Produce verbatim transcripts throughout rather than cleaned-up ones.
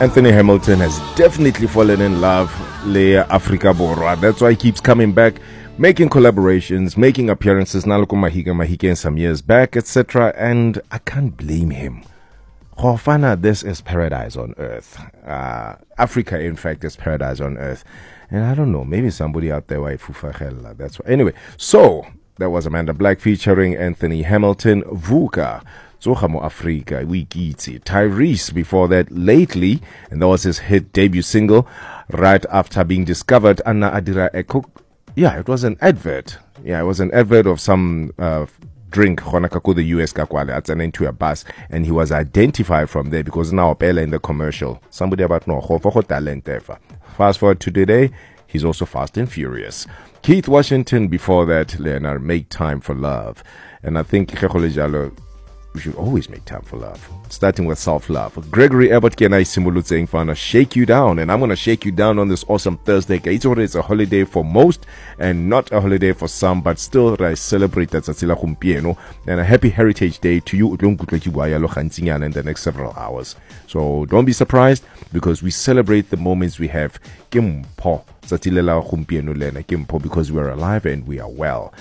Anthony Hamilton has definitely fallen in love with Africa Borwa. That's why he keeps coming back, making collaborations, making appearances. Naloko Mahika Mahika some years back, et cetera. And I can't blame him. Khofana, this is paradise on earth. Uh, Africa, in fact, is paradise on earth. And I don't know, maybe somebody out there, that's why. Anyway, so that was Amanda Black featuring Anthony Hamilton, Vuka. Zohamo Africa, Wikiti. Tyrese before that, Lately, and that was his hit debut single, right after being discovered. Anna Adira Eko. Yeah, it was an advert. Yeah, it was an advert of some uh, drink, Honakaku, the U S Kakwale, at an into a bus, and he was identified from there because now Pele in the commercial. Somebody about no talent. Fast forward to today, he's also fast and furious. Keith Washington before that, Leonard, Make Time for Love. And I think we should always make time for love, starting with self-love. Gregory Abbott Kenai Simulu saying, Fana, shake you down. And I'm going to shake you down on this awesome Thursday. It's already a holiday for most and not a holiday for some, but still I celebrate that Tsatsila Kumpieno. And a happy Heritage Day to you in the next several hours. So don't be surprised because we celebrate the moments we have. Because we are alive and we are well.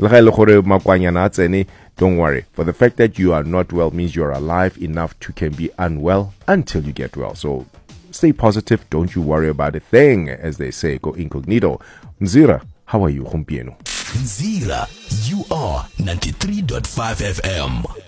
Don't worry, for the fact that you are not well means you are alive enough to can be unwell until you get well. So stay positive, don't you worry about a thing, as they say, go incognito. Mzira, how are you, Humpieno? Mzira, you are ninety-three point five F M.